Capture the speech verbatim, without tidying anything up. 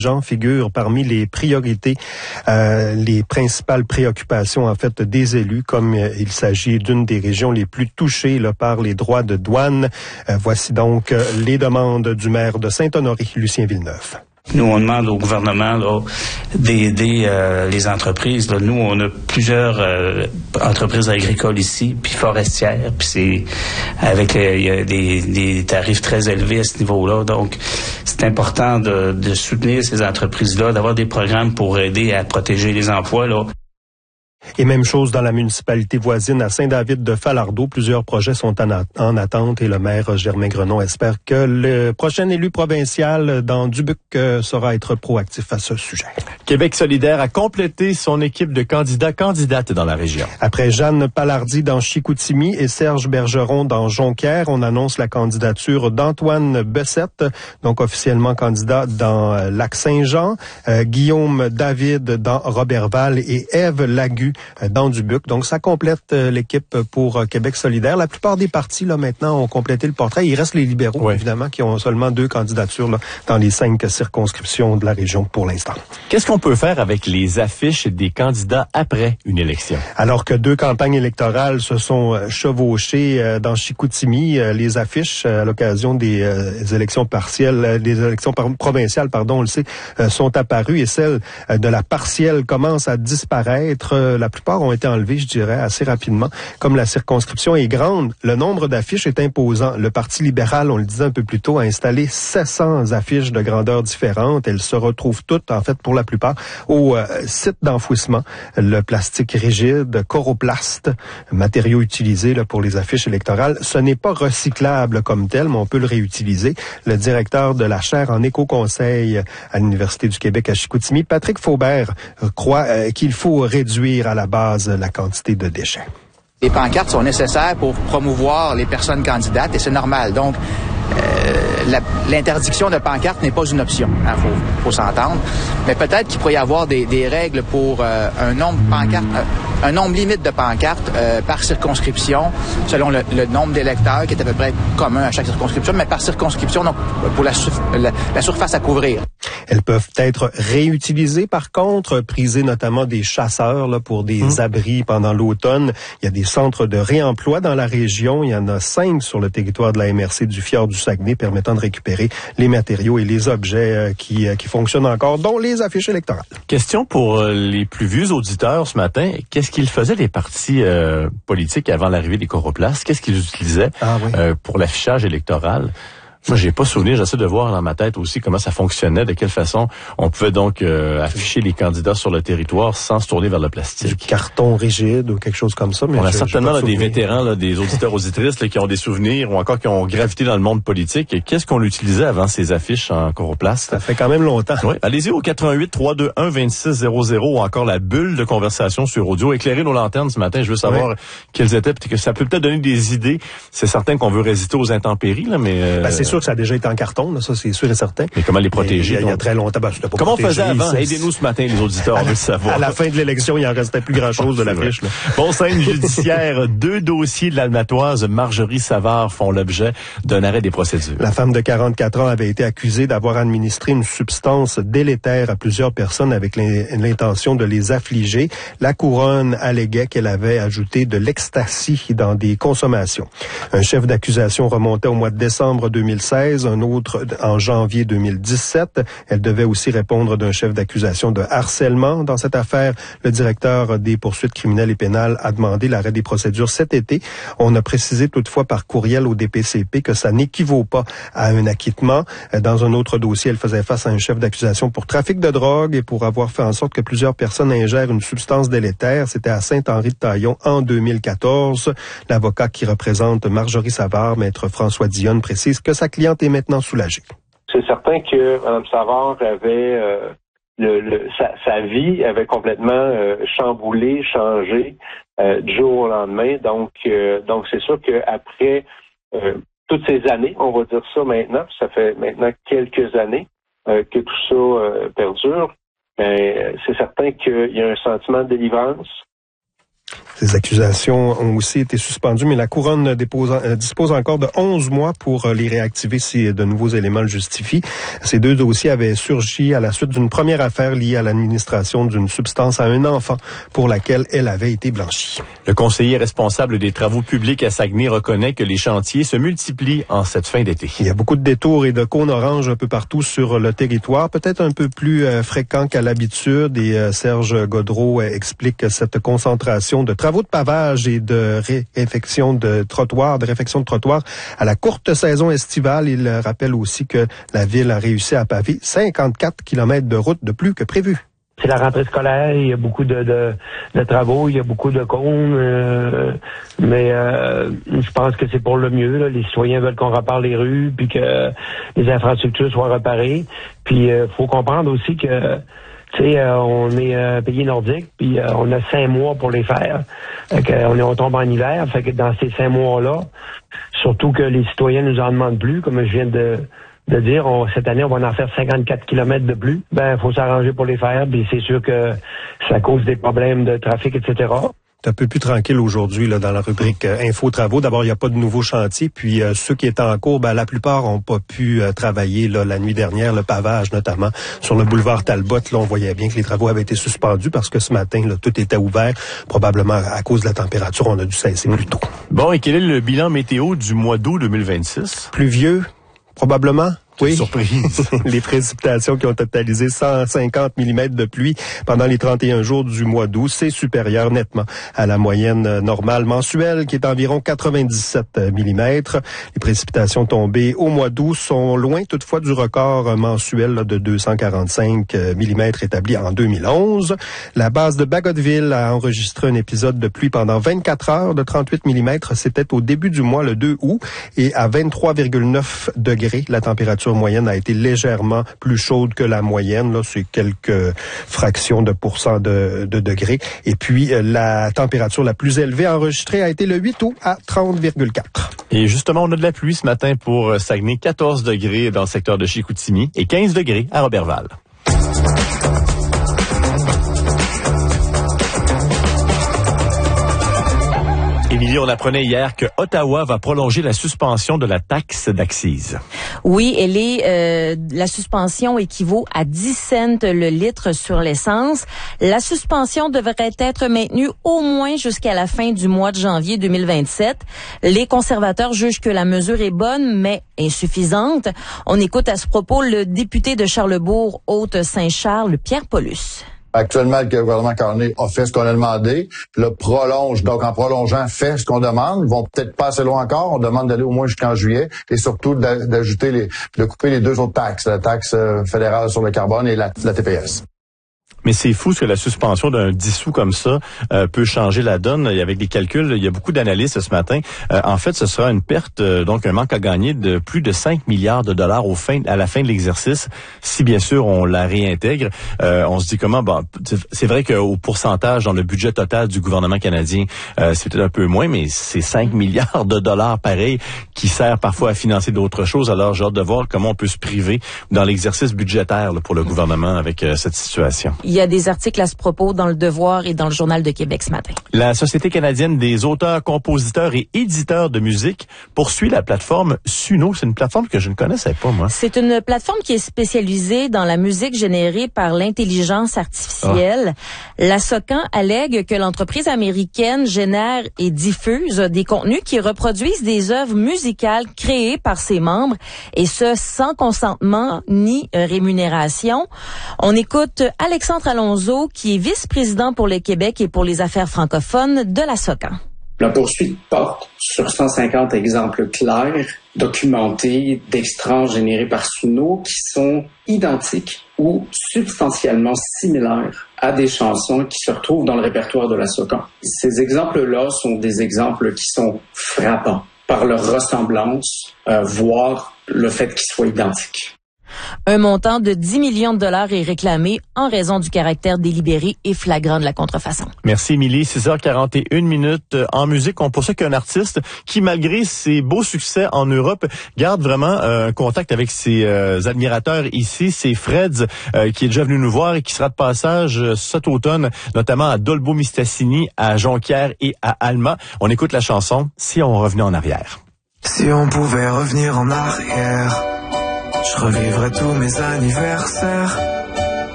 Jean figure parmi les priorités, euh, les principales préoccupations en fait des élus, comme euh, il s'agit d'une des régions les plus touchées là, par les droits de douane. Euh, voici donc euh, les demandes du maire de Saint-Honoré, Lucien Villeneuve. Nous, on demande au gouvernement là, d'aider euh, les entreprises. Là. Nous, on a plusieurs euh, entreprises agricoles ici, puis forestières, puis c'est avec euh, il y a des, des tarifs très élevés à ce niveau-là. Donc, c'est important de, de soutenir ces entreprises-là, d'avoir des programmes pour aider à protéger les emplois. Là. Et même chose dans la municipalité voisine à Saint-David-de-Falardeau. Plusieurs projets sont en, a- en attente et le maire Germain Grenon espère que le prochain élu provincial dans Dubuque euh, saura être proactif à ce sujet. Québec solidaire a complété son équipe de candidats candidates dans la région. Après Jeanne Palardy dans Chicoutimi et Serge Bergeron dans Jonquière, on annonce la candidature d'Antoine Bessette, donc officiellement candidat dans euh, Lac-Saint-Jean, euh, Guillaume David dans Robertval et Ève Lagu dans Dubuque. Donc, ça complète euh, l'équipe pour euh, Québec solidaire. La plupart des partis, là, maintenant, ont complété le portrait. Il reste les libéraux, oui. évidemment, qui ont seulement deux candidatures là, dans les cinq circonscriptions de la région pour l'instant. Qu'est-ce qu'on peut faire avec les affiches des candidats après une élection? Alors que deux campagnes électorales se sont euh, chevauchées euh, dans Chicoutimi, euh, les affiches euh, à l'occasion des, euh, des élections partielles, euh, des élections par- provinciales, pardon, on le sait, euh, sont apparues et celles euh, de la partielle commencent à disparaître. Euh, La plupart ont été enlevés, je dirais, assez rapidement. Comme la circonscription est grande, le nombre d'affiches est imposant. Le Parti libéral, on le disait un peu plus tôt, a installé sept cents affiches de grandeur différentes. Elles se retrouvent toutes, en fait, pour la plupart, au euh, site d'enfouissement. Le plastique rigide, coroplaste, matériau utilisé là, pour les affiches électorales. Ce n'est pas recyclable comme tel, mais on peut le réutiliser. Le directeur de la chaire en éco-conseil à l'Université du Québec à Chicoutimi, Patrick Faubert, euh, croit euh, qu'il faut réduire à la base la quantité de déchets. Les pancartes sont nécessaires pour promouvoir les personnes candidates et c'est normal. Donc, euh, la, l'interdiction de pancartes n'est pas une option. Il hein, faut, faut s'entendre. Mais peut-être qu'il pourrait y avoir des, des règles pour euh, un nombre de pancartes, un, un nombre limite de pancartes euh, par circonscription, selon le, le nombre d'électeurs qui est à peu près commun à chaque circonscription, mais par circonscription, donc pour la, la, la surface à couvrir. Elles peuvent être réutilisées, par contre, prisées notamment des chasseurs là, pour des mmh. abris pendant l'automne. Il y a des centres de réemploi dans la région. Il y en a cinq sur le territoire de la M R C du Fjord du Saguenay permettant de récupérer les matériaux et les objets euh, qui, euh, qui fonctionnent encore, dont les affiches électorales. Question pour euh, les plus vieux auditeurs ce matin. Qu'est-ce qu'ils faisaient les partis euh, politiques avant l'arrivée des coroplaces? Qu'est-ce qu'ils utilisaient ah, oui. euh, pour l'affichage électoral? Moi, j'ai pas souvenir, j'essaie de voir dans ma tête aussi comment ça fonctionnait, de quelle façon on pouvait donc euh, afficher les candidats sur le territoire sans se tourner vers le plastique. Du carton rigide ou quelque chose comme ça. Mais on a je, certainement là, des vétérans, là, des auditeurs auditrices là, qui ont des souvenirs ou encore qui ont gravité dans le monde politique. Et qu'est-ce qu'on utilisait avant ces affiches en coroplaste? Ça fait quand même longtemps. Oui. Allez-y au quatre un huit, trois deux un, deux six zéro zéro ou encore la bulle de conversation sur audio. Éclairez nos lanternes ce matin. Je veux savoir oui. quelles étaient, que ça peut peut-être donner des idées. C'est certain qu'on veut résister aux intempéries, là, mais... Euh... Ben, c'est sûr que ça a déjà été en carton. Là, ça, c'est sûr et certain. Mais comment les protéger? Il y a, il y a très longtemps. Ben, comment on faisait avant? Aidez-nous ce matin, les auditeurs, on veut le savoir. À la fin de l'élection, il en restait plus grand-chose de l'affiche. Bon, scène judiciaire. Deux dossiers de l'Almatoise, Marjorie Savard, font l'objet d'un arrêt des procédures. La femme de quarante-quatre ans avait été accusée d'avoir administré une substance délétère à plusieurs personnes avec l'intention de les affliger. La couronne alléguait qu'elle avait ajouté de l'ecstasy dans des consommations. Un chef d'accusation remontait au mois de décembre deux mille seize, un autre en janvier deux mille dix-sept. Elle devait aussi répondre d'un chef d'accusation de harcèlement. Dans cette affaire, le directeur des poursuites criminelles et pénales a demandé l'arrêt des procédures cet été. On a précisé toutefois par courriel au D P C P que ça n'équivaut pas à un acquittement. Dans un autre dossier, elle faisait face à un chef d'accusation pour trafic de drogue et pour avoir fait en sorte que plusieurs personnes ingèrent une substance délétère. C'était à Saint-Henri-de-Taillon en deux mille quatorze. L'avocat qui représente Marjorie Savard, maître François Dionne, précise que sa cliente est maintenant soulagée. C'est certain que Mme Savard avait euh, le, le, sa, sa vie avait complètement euh, chamboulé, changé euh, du jour au lendemain. Donc, euh, donc c'est sûr qu'après euh, toutes ces années, on va dire ça maintenant, ça fait maintenant quelques années euh, que tout ça euh, perdure. Ben, c'est certain qu'il y a un sentiment de délivrance. Ces accusations ont aussi été suspendues, mais la couronne dépose, euh, dispose encore de onze mois pour euh, les réactiver si de nouveaux éléments le justifient. Ces deux dossiers avaient surgi à la suite d'une première affaire liée à l'administration d'une substance à un enfant pour laquelle elle avait été blanchie. Le conseiller responsable des travaux publics à Saguenay reconnaît que les chantiers se multiplient en cette fin d'été. Il y a beaucoup de détours et de cônes oranges un peu partout sur le territoire, peut-être un peu plus euh, fréquent qu'à l'habitude, et euh, Serge Godreau euh, explique cette concentration de travaux de pavage et de réfection de trottoirs, de réfection de trottoirs à la courte saison estivale. Il rappelle aussi que la ville a réussi à paver cinquante-quatre kilomètres de route de plus que prévu. C'est la rentrée scolaire, il y a beaucoup de, de, de travaux, il y a beaucoup de cônes, euh, mais euh, je pense que c'est pour le mieux. Là. Les citoyens veulent qu'on répare les rues, puis que les infrastructures soient réparées. Puis il euh, faut comprendre aussi que tu sais, euh, on est un euh, pays nordique, puis euh, on a cinq mois pour les faire. Fait que, on, est, on tombe en hiver, fait que dans ces cinq mois-là, surtout que les citoyens nous en demandent plus, comme je viens de, de dire, on, cette année, on va en faire cinquante-quatre kilomètres de plus. Ben, faut s'arranger pour les faire, puis c'est sûr que ça cause des problèmes de trafic, et cetera. C'est un peu plus tranquille aujourd'hui là dans la rubrique euh, Info Travaux. D'abord, il n'y a pas de nouveaux chantiers. Puis euh, ceux qui étaient en cours, ben, la plupart n'ont pas pu euh, travailler là, la nuit dernière, le pavage notamment sur le boulevard Talbot. Là, on voyait bien que les travaux avaient été suspendus parce que ce matin, là, tout était ouvert. Probablement à cause de la température, on a dû cesser plus tôt. Bon, et quel est le bilan météo du mois d'août deux mille vingt-six? Pluvieux, probablement. Oui, surprise. Les précipitations qui ont totalisé cent cinquante millimètres de pluie pendant les trente et un jours du mois d'août, c'est supérieur nettement à la moyenne normale mensuelle qui est d'environ quatre-vingt-dix-sept millimètres. Les précipitations tombées au mois d'août sont loin toutefois du record mensuel de deux cent quarante-cinq millimètres établi en deux mille onze. La base de Bagotville a enregistré un épisode de pluie pendant vingt-quatre heures de trente-huit millimètres. C'était au début du mois, le deux août, et à vingt-trois virgule neuf degrés, la température moyenne a été légèrement plus chaude que la moyenne. Là, c'est quelques fractions de pourcents de, de degrés. Et puis, euh, la température la plus élevée enregistrée a été le huit août à trente virgule quatre. Et justement, on a de la pluie ce matin pour Saguenay, quatorze degrés dans le secteur de Chicoutimi et quinze degrés à Roberval. Émilie, on apprenait hier que Ottawa va prolonger la suspension de la taxe d'accise. Oui, elle est euh, la suspension équivaut à dix cents le litre sur l'essence. La suspension devrait être maintenue au moins jusqu'à la fin du mois de janvier deux mille vingt-sept. Les conservateurs jugent que la mesure est bonne, mais insuffisante. On écoute à ce propos le député de Charlesbourg, Haute-Saint-Charles, Pierre Paulus. Actuellement, le gouvernement Carney a fait ce qu'on a demandé, le prolonge, donc en prolongeant, fait ce qu'on demande. Ils vont peut-être pas assez loin encore. On demande d'aller au moins jusqu'en juillet et surtout d'ajouter les, de couper les deux autres taxes, la taxe fédérale sur le carbone et la, la T P S. Mais c'est fou que la suspension d'un dix sous comme ça euh, peut changer la donne. Avec des calculs, il y a beaucoup d'analystes ce matin. Euh, en fait, ce sera une perte, euh, donc un manque à gagner de plus de cinq milliards de dollars au fin, à la fin de l'exercice, si bien sûr on la réintègre. Euh, on se dit comment, bon, c'est vrai qu'au pourcentage dans le budget total du gouvernement canadien, euh, c'est peut-être un peu moins, mais c'est cinq milliards de dollars pareil qui sert parfois à financer d'autres choses. Alors j'ai hâte de voir comment on peut se priver dans l'exercice budgétaire là, pour le gouvernement avec euh, cette situation. Il y a des articles à ce propos dans Le Devoir et dans le Journal de Québec ce matin. La Société canadienne des auteurs, compositeurs et éditeurs de musique poursuit la plateforme Suno. C'est une plateforme que je ne connaissais pas, moi. C'est une plateforme qui est spécialisée dans la musique générée par l'intelligence artificielle. Ah. La SOCAN allègue que l'entreprise américaine génère et diffuse des contenus qui reproduisent des œuvres musicales créées par ses membres, et ce, sans consentement ni rémunération. On écoute Alexandre Alonso, qui est vice-président pour le Québec et pour les affaires francophones de la SOCAN. La poursuite porte sur cent cinquante exemples clairs, documentés, d'extraits générés par Suno qui sont identiques ou substantiellement similaires à des chansons qui se retrouvent dans le répertoire de la SOCAN. Ces exemples-là sont des exemples qui sont frappants par leur ressemblance, euh, voire le fait qu'ils soient identiques. Un montant de dix millions de dollars est réclamé en raison du caractère délibéré et flagrant de la contrefaçon. Merci, Émilie. six heures quarante et une minutes. En musique, on poursuit qu'un artiste qui, malgré ses beaux succès en Europe, garde vraiment euh, un contact avec ses euh, admirateurs ici. C'est Freds euh, qui est déjà venu nous voir et qui sera de passage euh, cet automne, notamment à Dolbeau-Mistassini, à Jonquière et à Alma. On écoute la chanson « Si on revenait en arrière ». Si on pouvait revenir en arrière, je revivrais tous mes anniversaires.